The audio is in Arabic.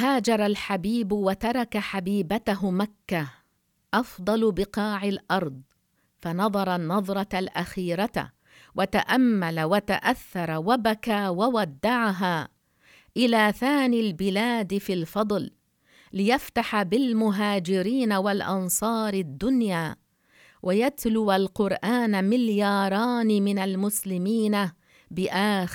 هاجر الحبيب وترك حبيبته مكة أفضل بقاع الأرض، فنظر النظرة الأخيرة وتأمل وتأثر وبكى وودعها إلى ثاني البلاد في الفضل، ليفتح بالمهاجرين والأنصار الدنيا، ويتلو القرآن ملياران من المسلمين بآخر